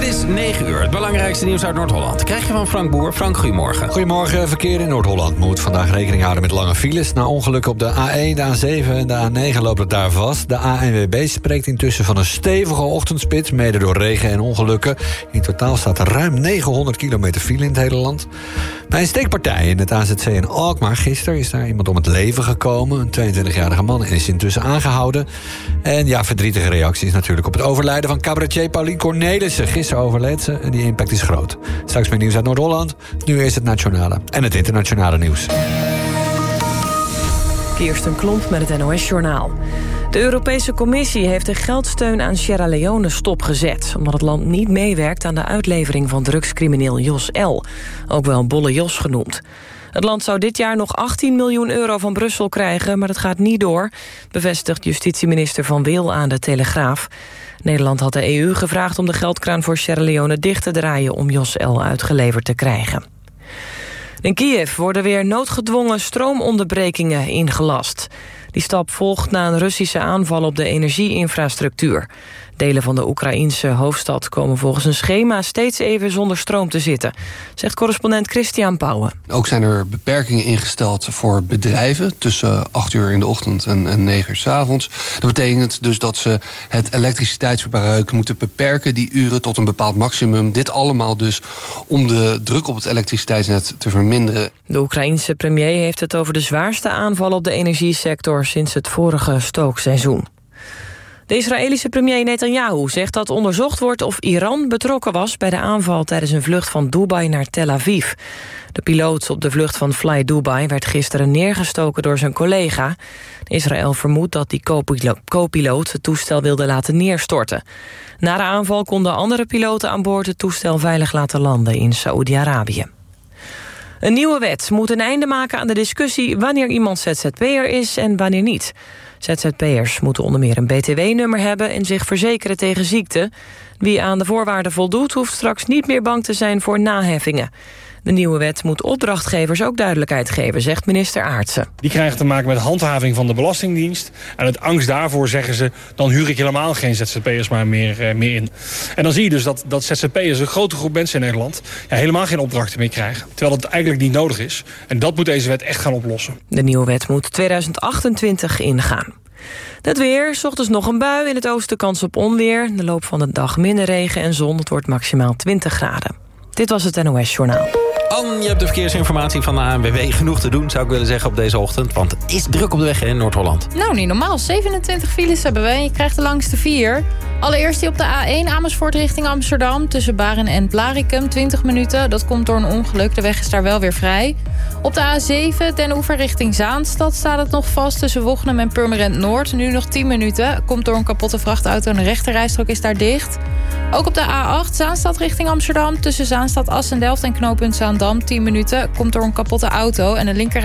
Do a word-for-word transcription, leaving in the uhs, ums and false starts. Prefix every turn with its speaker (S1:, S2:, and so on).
S1: is negen uur. Het belangrijkste nieuws uit Noord-Holland krijg je van Frank Boer. Frank, goedemorgen.
S2: Goedemorgen. Verkeer in Noord-Holland moet vandaag rekening houden met lange files. Na ongelukken op de A één, de A zeven en de A negen loopt het daar vast. De A N W B spreekt intussen van een stevige ochtendspits, mede door regen en ongelukken. In totaal staat er ruim negenhonderd kilometer file in het hele land. Bij een steekpartij in het A Z C in Alkmaar gisteren is daar iemand om het leven gekomen. Een tweeëntwintigjarige man is intussen aangehouden. En ja, verdrietige reacties natuurlijk op het overlijden van cabaretier Paulien Cornelissen. Gisteren overleed ze en die impact is groot. Straks meer nieuws uit Noord-Holland. Nu is het nationale en het internationale nieuws.
S3: Kirsten Klomp met het N O S-journaal. De Europese Commissie heeft de geldsteun aan Sierra Leone stopgezet, omdat het land niet meewerkt aan de uitlevering van drugscrimineel Jos L., ook wel Bolle Jos genoemd. Het land zou dit jaar nog achttien miljoen euro van Brussel krijgen, maar dat gaat niet door, bevestigt justitieminister Van Wil aan de Telegraaf. Nederland had de E U gevraagd om de geldkraan voor Sierra Leone dicht te draaien om Jos L. uitgeleverd te krijgen. In Kiev worden weer noodgedwongen stroomonderbrekingen ingelast. Die stap volgt na een Russische aanval op de energieinfrastructuur. Delen van de Oekraïense hoofdstad komen volgens een schema steeds even zonder stroom te zitten, zegt correspondent Christian Pauwen.
S4: Ook zijn er beperkingen ingesteld voor bedrijven tussen acht uur in de ochtend en, en negen uur 's avonds. Dat betekent dus dat ze het elektriciteitsverbruik moeten beperken, die uren tot een bepaald maximum. Dit allemaal dus om de druk op het elektriciteitsnet te verminderen.
S3: De Oekraïense premier heeft het over de zwaarste aanval op de energiesector sinds het vorige stookseizoen. De Israëlische premier Netanyahu zegt dat onderzocht wordt of Iran betrokken was bij de aanval tijdens een vlucht van Dubai naar Tel Aviv. De piloot op de vlucht van Fly Dubai werd gisteren neergestoken door zijn collega. Israël vermoedt dat die co-piloot het toestel wilde laten neerstorten. Na de aanval konden andere piloten aan boord het toestel veilig laten landen in Saoedi-Arabië. Een nieuwe wet moet een einde maken aan de discussie wanneer iemand Z Z P'er is en wanneer niet. Z Z P'ers moeten onder meer een B T W-nummer hebben en zich verzekeren tegen ziekte. Wie aan de voorwaarden voldoet, hoeft straks niet meer bang te zijn voor naheffingen. De nieuwe wet moet opdrachtgevers ook duidelijkheid geven, zegt minister Aartsen.
S5: Die krijgen te maken met handhaving van de Belastingdienst. En uit angst daarvoor zeggen ze, dan huur ik helemaal geen Z Z P'ers maar meer, uh, meer in. En dan zie je dus dat, dat Z Z P'ers, een grote groep mensen in Nederland, ja, helemaal geen opdrachten meer krijgen. Terwijl dat eigenlijk niet nodig is. En dat moet deze wet echt gaan oplossen.
S3: De nieuwe wet moet tweeduizend achtentwintig ingaan. Het weer, 's ochtends nog een bui, in het oosten kans op onweer. De loop van de dag minder regen en zon, het wordt maximaal twintig graden. Dit was het N O S-journaal.
S1: Anne, je hebt de verkeersinformatie van de A N W B. Genoeg te doen, zou ik willen zeggen, op deze ochtend. Want het is druk op de weg in Noord-Holland.
S6: Nou, niet normaal. zevenentwintig files hebben we. Je krijgt de langste vier. Allereerst die op de A één Amersfoort richting Amsterdam. Tussen Baren en Blaricum, twintig minuten. Dat komt door een ongeluk. De weg is daar wel weer vrij. Op de A zeven Den Oever richting Zaanstad staat het nog vast. Tussen Wognum en Purmerend Noord. Nu nog tien minuten. Komt door een kapotte vrachtauto en de rechterrijstrook is daar dicht. Ook op de A acht Zaanstad richting Amsterdam. Tussen Zaanstad, Assendelft en knooppunt Zaandam tien minuten. Komt door een kapotte auto en de linker